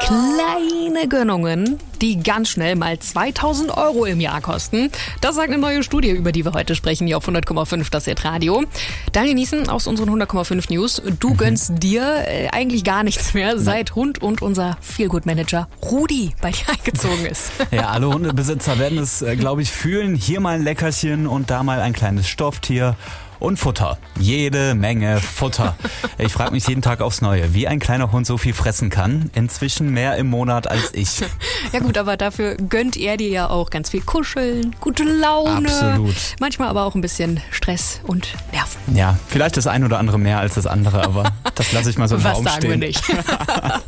Kleine Gönnungen, die ganz schnell mal 2.000 € im Jahr kosten. Das sagt eine neue Studie, über die wir heute sprechen, hier auf 100,5 das Radio. Daniel Niesen aus unseren 100,5 News. Du gönnst dir eigentlich gar nichts mehr, seit Hund und unser Feelgood-Manager Rudi bei dir eingezogen ist. Ja, alle Hundebesitzer werden es, glaube ich, fühlen. Hier mal ein Leckerchen und da mal ein kleines Stofftier. Und Futter. Jede Menge Futter. Ich frage mich jeden Tag aufs Neue, wie ein kleiner Hund so viel fressen kann. Inzwischen mehr im Monat als ich. Ja gut, aber dafür gönnt er dir ja auch ganz viel Kuscheln, gute Laune. Absolut. Manchmal aber auch ein bisschen Stress und Nerven. Ja, vielleicht das ein oder andere mehr als das andere, aber das lasse ich mal so im Raum stehen. Was sagen wir nicht?